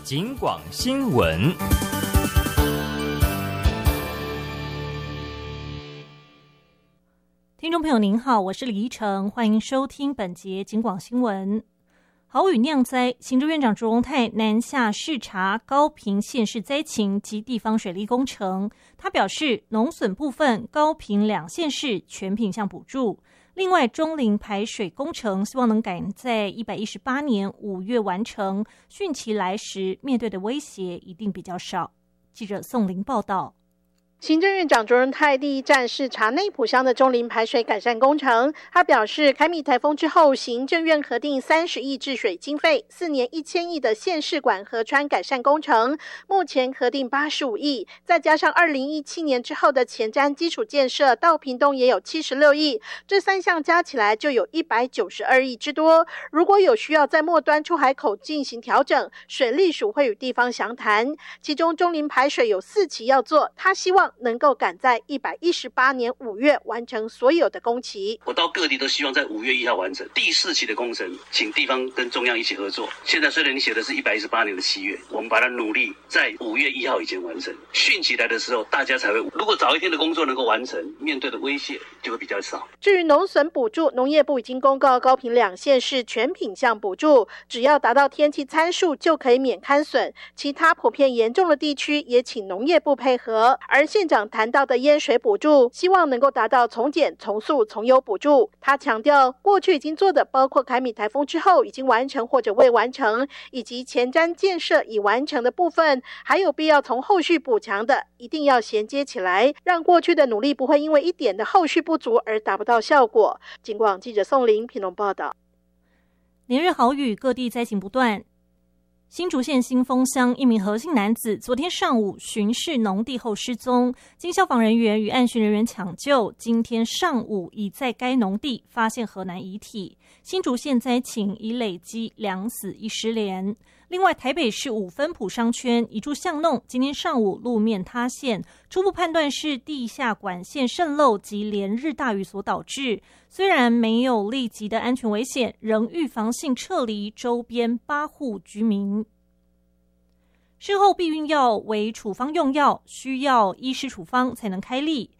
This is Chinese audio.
警广新闻。 听众朋友您好，我是李依晨，欢迎收听本节警广新闻。豪雨酿灾，行政院长卓荣泰南下视察高屏县市灾情及地方水利工程。他表示，农损部分高屏两县市全品项补助。另外，中林排水工程希望能赶在118年5月完成，汛期来时面对的威胁一定比较少。记者宋玲报道。 行政院长卓荣泰第一站视察内埔乡的中林排水改善工程。他表示，凯米台风之后，行政院核定30亿治水经费，4年1000亿的县市管河川改善工程，目前核定85亿，再加上2017年之后的前瞻基础建设，到屏东也有76亿，这3项加起来就有192亿之多。如果有需要在末端出海口进行调整，水利署会与地方详谈。其中中林排水有4期要做，他希望能够赶在118年5月完成所有的工期。 我到各地都希望在5月1号完成第4期的工程，请地方跟中央一起合作。现在虽然你写的是118年的7月，我们把它努力在5月1号以前完成。汛期来的时候，大家才会，如果早一天的工作能够完成，面对的威胁就会比较少。 至于农损补助，农业部已经公告高屏两县市全品项补助，只要达到天气参数就可以免勘损。其他普遍严重的地区也请农业部配合。而县长谈到的淹水补助，希望能够达到从简、从速、从优补助。他强调，过去已经做的包括凯米台风之后已经完成或者未完成，以及前瞻建设已完成的部分，还有必要从后续补强的，一定要衔接起来，让过去的努力不会因为一点的后续不足而达不到效果。警广记者宋玲屏东报道。 连日豪雨，各地灾情不断。新竹县新丰乡一名何姓男子昨天上午巡视农地后失踪，经消防人员与岸巡人员抢救，今天上午已在该农地发现何男遗体。新竹县灾情已累积2死1失联。另外，台北市5分埔商圈一处巷弄今天上午路面塌陷，初步判断是地下管线渗漏及连日大雨所导致。虽然没有立即的安全危险，仍预防性撤离周边8户居民。事后避孕药为处方用药，需要医师处方才能开立。